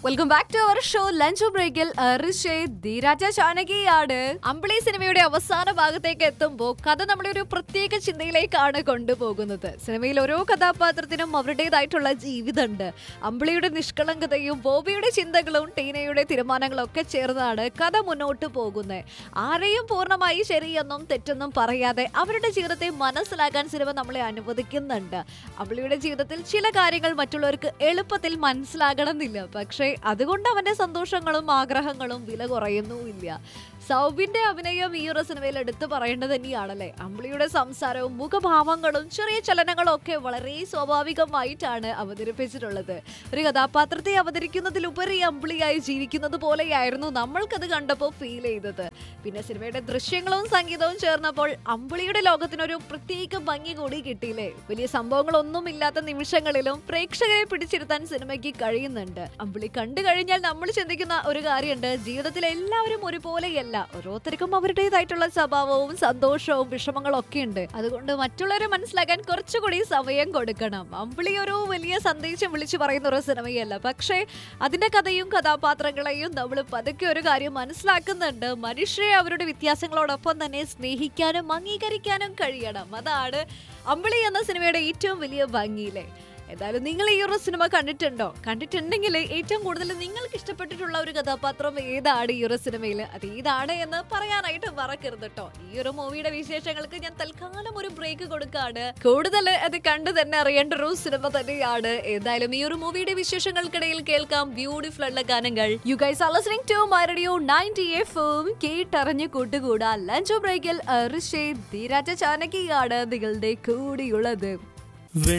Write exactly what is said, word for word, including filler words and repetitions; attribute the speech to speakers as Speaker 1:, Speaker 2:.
Speaker 1: Welcome back to our show lunch ബ്രേക്കിൽ ധീരാജ ചാനകിയാണ്. അമ്പിളി സിനിമയുടെ അവസാന ഭാഗത്തേക്ക് എത്തുമ്പോൾ കഥ നമ്മളെ ഒരു പ്രത്യേക ചിന്തയിലേക്കാണ് കൊണ്ടുപോകുന്നത്. സിനിമയിൽ ഓരോ കഥാപാത്രത്തിനും അവരുടേതായിട്ടുള്ള ജീവിതമുണ്ട്. അമ്പിളിയുടെ നിഷ്കളങ്കതയും ബോബിയുടെ ചിന്തകളും ടീനയുടെ തീരുമാനങ്ങളും ഒക്കെ ചേർന്നാണ് കഥ മുന്നോട്ട് പോകുന്നത്. ആരെയും പൂർണ്ണമായി ശരിയെന്നും തെറ്റെന്നും പറയാതെ അവരുടെ ജീവിതത്തെ മനസ്സിലാക്കാൻ സിനിമ നമ്മളെ അനുവദിക്കുന്നുണ്ട്. അമ്പിളിയുടെ ജീവിതത്തിൽ ചില കാര്യങ്ങൾ മറ്റുള്ളവർക്ക് എളുപ്പത്തിൽ മനസ്സിലാകണമെന്നില്ല, പക്ഷേ അതുകൊണ്ട് അവന്റെ സന്തോഷങ്ങളും ആഗ്രഹങ്ങളും വില കുറയുന്നുമില്ല. സൗബിന്റെ അഭിനയം ഈ ഒരു സിനിമയിൽ എടുത്തു പറയേണ്ടത് തന്നെയാണല്ലേ. അമ്പിളിയുടെ സംസാരവും മുഖഭാവങ്ങളും ചെറിയ ചലനങ്ങളും ഒക്കെ വളരെ സ്വാഭാവികമായിട്ടാണ് അവതരിപ്പിച്ചിട്ടുള്ളത്. ഒരു കഥാപാത്രത്തെ അവതരിക്കുന്നതിലുപരി അമ്പിളിയായി ജീവിക്കുന്നത് പോലെയായിരുന്നു നമ്മൾക്കത് കണ്ടപ്പോൾ ഫീൽ ചെയ്തത്. പിന്നെ സിനിമയുടെ ദൃശ്യങ്ങളും സംഗീതവും ചേർന്നപ്പോൾ അമ്പിളിയുടെ ലോകത്തിനൊരു പ്രത്യേക ഭംഗി കൂടി കിട്ടിയില്ലേ. വലിയ സംഭവങ്ങളൊന്നും ഇല്ലാത്ത നിമിഷങ്ങളിലും പ്രേക്ഷകരെ പിടിച്ചിരുത്താൻ സിനിമയ്ക്ക് കഴിയുന്നുണ്ട്. അമ്പിളി കണ്ടു കഴിഞ്ഞാൽ നമ്മൾ ചിന്തിക്കുന്ന ഒരു കാര്യമുണ്ട്, ജീവിതത്തിൽ എല്ലാവരും ഒരുപോലെയല്ല, ഓരോരുത്തർക്കും അവരുടേതായിട്ടുള്ള സ്വഭാവവും സന്തോഷവും വിഷമങ്ങളും ഒക്കെ ഉണ്ട്. അതുകൊണ്ട് മറ്റുള്ളവരെ മനസ്സിലാക്കാൻ കുറച്ചുകൂടി സമയം കൊടുക്കണം. അമ്പിളി ഒരു വലിയ സന്ദേശം വിളിച്ചു പറയുന്ന ഒരു സിനിമയല്ല, പക്ഷേ അതിന്റെ കഥയും കഥാപാത്രങ്ങളെയും നമ്മൾ പതുക്കെ ഒരു കാര്യം മനസ്സിലാക്കുന്നുണ്ട്. മനുഷ്യരെ അവരുടെ വ്യത്യാസങ്ങളോടൊപ്പം തന്നെ സ്നേഹിക്കാനും അംഗീകരിക്കാനും കഴിയണം. അതാണ് അമ്പിളി എന്ന സിനിമയുടെ ഏറ്റവും വലിയ ഭംഗിയിലെ. ഏതായാലും നിങ്ങൾ ഈ ഒരു സിനിമ കണ്ടിട്ടുണ്ടോ? കണ്ടിട്ടുണ്ടെങ്കിൽ ഏറ്റവും കൂടുതൽ നിങ്ങൾക്ക് ഇഷ്ടപ്പെട്ടിട്ടുള്ള ഒരു കഥാപാത്രം ഏതാണ് ഈ ഒരു സിനിമയിൽ? അത് ഏതാണ് എന്ന് പറയാനായിട്ട് മറക്കരുത് കേട്ടോ. ഈ ഒരു മൂവിയുടെ വിശേഷങ്ങൾക്ക് ഞാൻ തൽക്കാലം ഒരു ബ്രേക്ക് കൊടുക്കാണ്. കൂടുതൽ അത് കണ്ടു തന്നെ അറിയേണ്ട ഒരു സിനിമ തന്നെയാണ്. ഏതായാലും ഈ ഒരു മൂവിയുടെ വിശേഷങ്ങൾക്കിടയിൽ കേൾക്കാം ബ്യൂട്ടിഫുൾ ഉള്ള ഗാനങ്ങൾ. You guys are listening to my radio ninety എഫും. കേട്ടറിഞ്ഞു കൂട്ടുകൂടാ ലഞ്ച് ബ്രേക്കിൽ ധീരാജ ചാനകിയാണ് നിങ്ങളുടെ കൂടിയുള്ളത്.